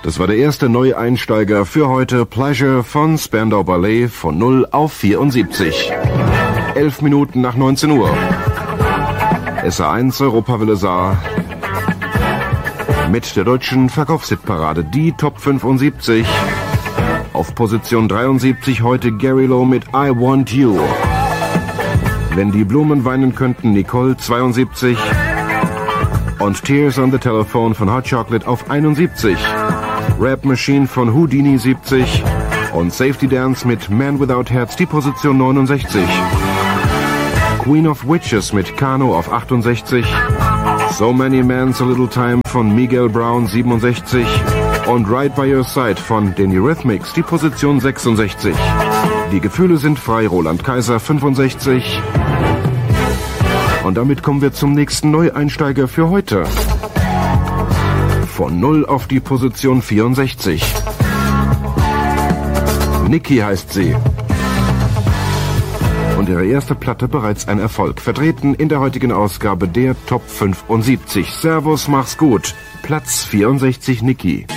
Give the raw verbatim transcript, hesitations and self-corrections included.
Das war der erste Neueinsteiger für heute, Pleasure von Spandau Ballet, von null auf vierundsiebzig. Elf Minuten nach neunzehn Uhr. S A eins Europawelle Saar mit der deutschen Verkaufshitparade, die Top fünfundsiebzig. Auf Position dreiundsiebzig heute Gary Lowe mit I Want You. Wenn die Blumen weinen könnten, Nicole zweiundsiebzig. Und Tears on the Telephone von Hot Chocolate auf einundsiebzig. Rap Machine von Houdini siebzig. Und Safety Dance mit Man Without Herz, die Position neunundsechzig. Queen of Witches mit Kano auf achtundsechzig. So Many Men, So Little Time von Miguel Brown siebenundsechzig. Und Right By Your Side von den Eurythmics, die Position sechsundsechzig. Die Gefühle sind frei, Roland Kaiser fünfundsechzig. Und damit kommen wir zum nächsten Neueinsteiger für heute. Von null auf die Position vierundsechzig. Niki heißt sie. Und ihre erste Platte bereits ein Erfolg. Vertreten in der heutigen Ausgabe der Top fünfundsiebzig. Servus, mach's gut. Platz vierundsechzig, Niki.